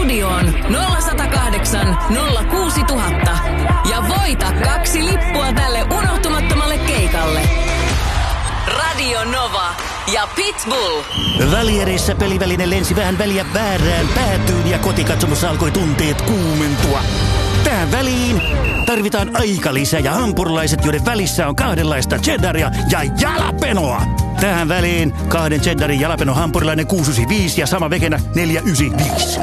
studioon 0108 06000 ja voita 2 lippua tälle unohtumattomalle keikalle. Radio Nova ja Pitbull. Välierissä peliväline lensi vähän väliä väärään päätyyn ja kotikatsomossa alkoi tunteet kuumentua. Tähän väliin tarvitaan aikalisä ja hampurilaiset, joiden välissä on kahdenlaista cheddaria ja jalapenoa. Tähän väliin 2 cheddarin jalapeno hampurilainen 695 ja sama vegenä 495.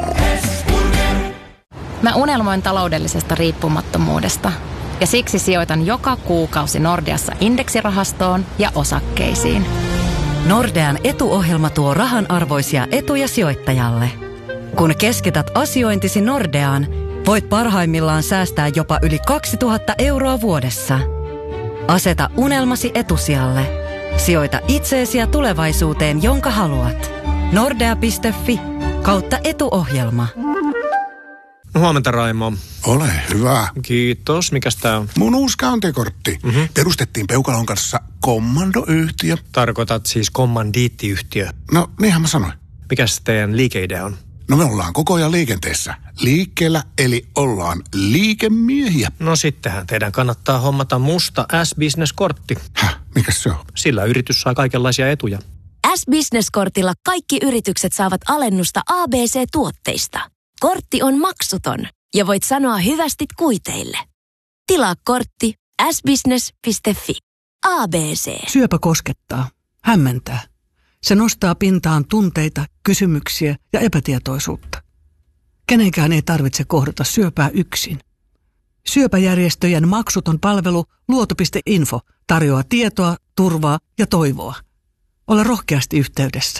Mä unelmoin taloudellisesta riippumattomuudesta ja siksi sijoitan joka kuukausi Nordeassa indeksirahastoon ja osakkeisiin. Nordean etuohjelma tuo rahanarvoisia etuja sijoittajalle. Kun keskität asiointisi Nordeaan, voit parhaimmillaan säästää jopa yli 2000 euroa vuodessa. Aseta unelmasi etusijalle. Sijoita itseesi ja tulevaisuuteen, jonka haluat. Nordea.fi/etuohjelma. Huomenta, Raimo. Ole hyvä. Kiitos. Mikäs tää on? Mun uusi kantekortti. Perustettiin Peukalon kanssa kommandoyhtiö. Tarkoitat siis kommandiittiyhtiö. No, niinhän mä sanoin. Mikäs teidän liikeidea on? No me ollaan koko ajan liikenteessä. Liikkeellä, eli ollaan liikemiehiä. No sittenhän teidän kannattaa hommata musta S-Business-kortti. Mikäs se on? Sillä yritys saa kaikenlaisia etuja. S-Business-kortilla kaikki yritykset saavat alennusta ABC-tuotteista. Kortti on maksuton ja voit sanoa hyvästit kuiteille. Tilaa kortti sbusiness.fi. ABC. Syöpä koskettaa, hämmentää. Se nostaa pintaan tunteita, kysymyksiä ja epätietoisuutta. Kenenkään ei tarvitse kohdata syöpää yksin. Syöpäjärjestöjen maksuton palvelu Luoto.info tarjoaa tietoa, turvaa ja toivoa. Ole rohkeasti yhteydessä.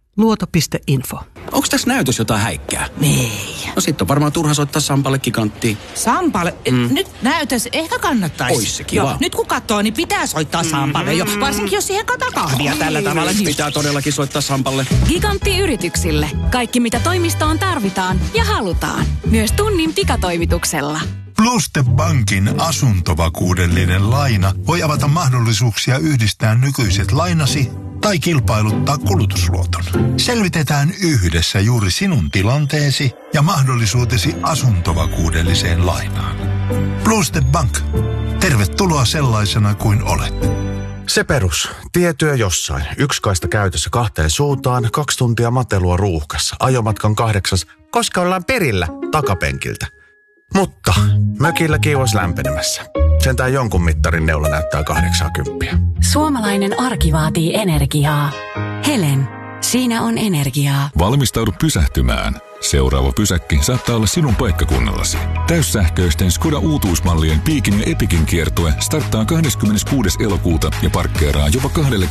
Luoto.info. Onko tässä näytös jotain häikkää? Ei. No sit on varmaan turha soittaa Sampalle giganttiin. Sampalle? Nyt näytös ehkä kannattaisi. Ois se kiva. Joo, nyt kun katsoo, niin pitää soittaa Sampalle jo. Varsinkin jos siihen kataa kahvia tällä tavalla. Niin pitää todellakin soittaa Sampalle. Giganttiyrityksille. Kaikki mitä toimistoon tarvitaan ja halutaan. Myös tunnin pikatoimituksella. Pluste Bankin asuntovakuudellinen laina voi avata mahdollisuuksia yhdistää nykyiset lainasi tai kilpailuttaa kulutusluoton. Selvitetään yhdessä juuri sinun tilanteesi ja mahdollisuutesi asuntovakuudelliseen lainaan. Pluste Bank. Tervetuloa sellaisena kuin olet. Se perus. Tietyö jossain. 1 kaista käytössä 2 suuntaan, 2 tuntia matelua ruuhkassa. Ajomatkan 8, koska ollaan perillä takapenkiltä. Mutta mökillä kiuas lämpenemässä. Sentään jonkun mittarin neula näyttää 80. Suomalainen arki vaatii energiaa. Helen, siinä on energiaa. Valmistaudu pysähtymään. Seuraava pysäkki saattaa olla sinun paikkakunnallasi. Täyssähköisten Skoda uutuusmallien Piikin ja Epikin kiertue starttaa 26. elokuuta ja parkkeeraa jopa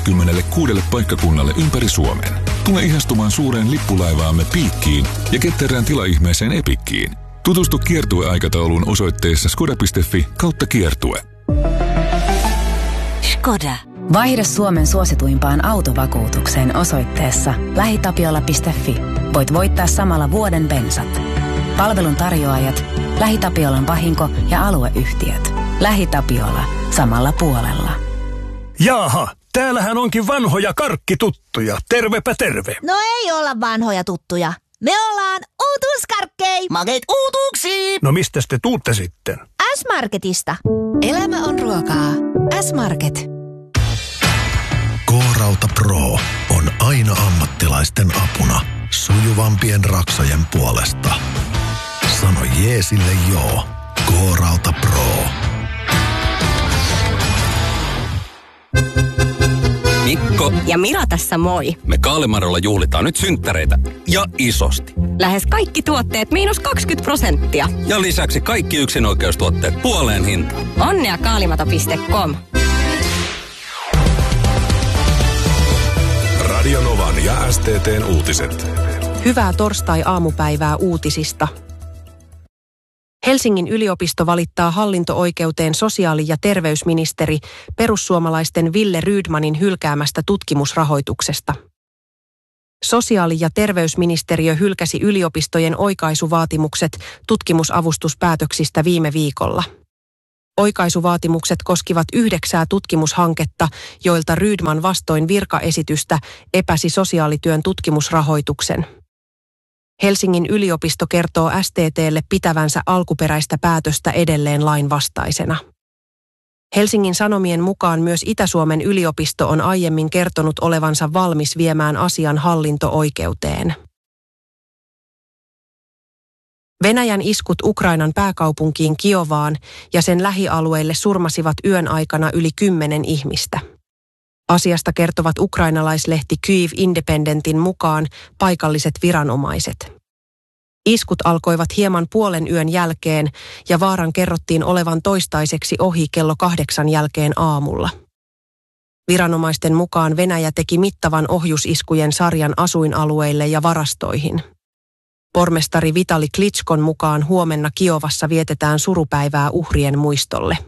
26 paikkakunnalle ympäri Suomen. Tule ihastumaan suureen lippulaivaamme Piikkiin ja ketterään tilaihmeeseen Epikkiin. Tutustu kiertueaikatauluun osoitteessa skoda.fi/kiertue. Skoda. Vaihda Suomen suosituimpaan autovakuutukseen osoitteessa lähitapiola.fi. Voit voittaa samalla vuoden bensat. Palvelun tarjoajat, LähiTapiolan vahinko- ja alueyhtiöt. LähiTapiola. Samalla puolella. Jaaha, täällähän onkin vanhoja karkkituttuja. Tervepä terve. No ei olla vanhoja tuttuja. Me ollaan uutuuskarkkei. Makeet uutuuksiin. No mistä te tuutte sitten? S-Marketista. Elämä on ruokaa. S-Market. K-Rauta Pro on aina ammattilaisten apuna sujuvampien raksojen puolesta. Sano jeesille joo. K-Rauta Pro. Mikko ja Mira tässä moi. Me Kaalimarolla juhlitaan nyt synttäreitä ja isosti. Lähes kaikki tuotteet -20%. Ja lisäksi kaikki yksinoikeustuotteet puoleen hintaan. Onnea kaalimato.com. Radio Novan ja STT:n uutiset. Hyvää torstai-aamupäivää uutisista. Helsingin yliopisto valittaa hallinto-oikeuteen sosiaali- ja terveysministeri perussuomalaisten Ville Rydmanin hylkäämästä tutkimusrahoituksesta. Sosiaali- ja terveysministeriö hylkäsi yliopistojen oikaisuvaatimukset tutkimusavustuspäätöksistä viime viikolla. Oikaisuvaatimukset koskivat 9 tutkimushanketta, joilta Rydman vastoin virkaesitystä epäsi sosiaalityön tutkimusrahoituksen. Helsingin yliopisto kertoo STT:lle pitävänsä alkuperäistä päätöstä edelleen lainvastaisena. Helsingin Sanomien mukaan myös Itä-Suomen yliopisto on aiemmin kertonut olevansa valmis viemään asian hallinto-oikeuteen. Venäjän iskut Ukrainan pääkaupunkiin Kiovaan ja sen lähialueille surmasivat yön aikana yli 10 ihmistä. Asiasta kertovat ukrainalaislehti Kyiv Independentin mukaan paikalliset viranomaiset. Iskut alkoivat hieman puolen yön jälkeen ja vaaran kerrottiin olevan toistaiseksi ohi kello 8 jälkeen aamulla. Viranomaisten mukaan Venäjä teki mittavan ohjusiskujen sarjan asuinalueille ja varastoihin. Pormestari Vitali Klitschkon mukaan huomenna Kiovassa vietetään surupäivää uhrien muistolle.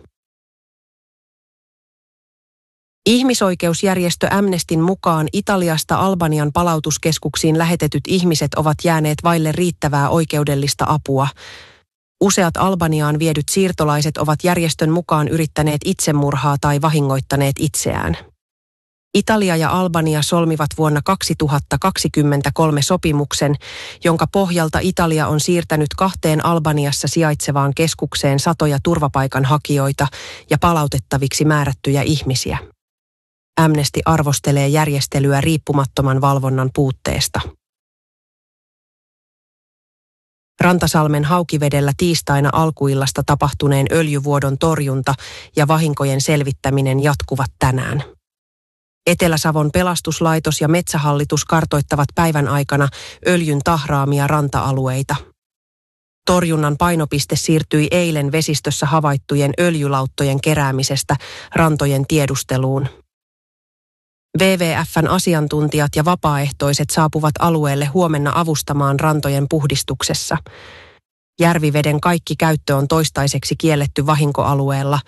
Ihmisoikeusjärjestö Amnestyn mukaan Italiasta Albanian palautuskeskuksiin lähetetyt ihmiset ovat jääneet vaille riittävää oikeudellista apua. Useat Albaniaan viedyt siirtolaiset ovat järjestön mukaan yrittäneet itsemurhaa tai vahingoittaneet itseään. Italia ja Albania solmivat vuonna 2023 sopimuksen, jonka pohjalta Italia on siirtänyt 2 Albaniassa sijaitsevaan keskukseen satoja turvapaikanhakijoita ja palautettaviksi määrättyjä ihmisiä. Amnesty arvostelee järjestelyä riippumattoman valvonnan puutteesta. Rantasalmen Haukivedellä tiistaina alkuillasta tapahtuneen öljyvuodon torjunta ja vahinkojen selvittäminen jatkuvat tänään. Etelä-Savon pelastuslaitos ja Metsähallitus kartoittavat päivän aikana öljyn tahraamia ranta-alueita. Torjunnan painopiste siirtyi eilen vesistössä havaittujen öljylauttojen keräämisestä rantojen tiedusteluun. WWF:n asiantuntijat ja vapaaehtoiset saapuvat alueelle huomenna avustamaan rantojen puhdistuksessa. Järviveden kaikki käyttö on toistaiseksi kielletty vahinkoalueella.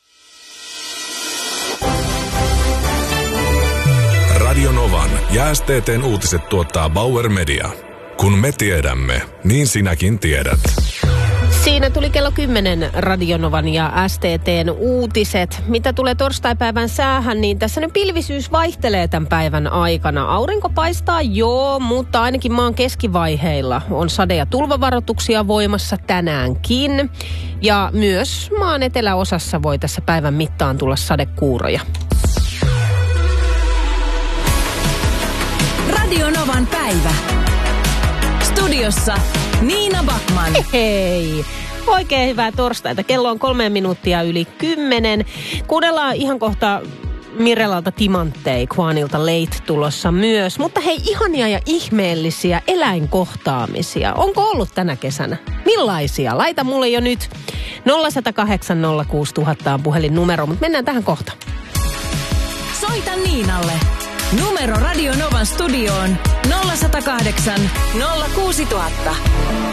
Radio Novan ja STT:n uutiset tuottaa Bauer Media. Kun me tiedämme, niin sinäkin tiedät. Siinä tuli kello 10 Radio Novan ja STT:n uutiset. Mitä tulee torstaipäivän säähän, niin tässä nyt pilvisyys vaihtelee tämän päivän aikana. Aurinko paistaa mutta ainakin maan keskivaiheilla on sade- ja tulvavaroituksia voimassa tänäänkin. Ja myös maan eteläosassa voi tässä päivän mittaan tulla sadekuuroja. Radio Novan päivä. Studiossa Niina Backman. Hei! Oikein hyvää torstaita. Kello on 3 minuuttia yli 10. Kuunnellaan ihan kohta Mirelalta Timanttei, Kwanilta Late tulossa myös. Mutta hei, ihania ja ihmeellisiä eläinkohtaamisia. Onko ollut tänä kesänä? Millaisia? Laita mulle jo nyt. 0108 06000 on puhelinnumero, mutta mennään tähän kohta. Soita Niinalle. Numero Radio Novan studioon 0108 06000.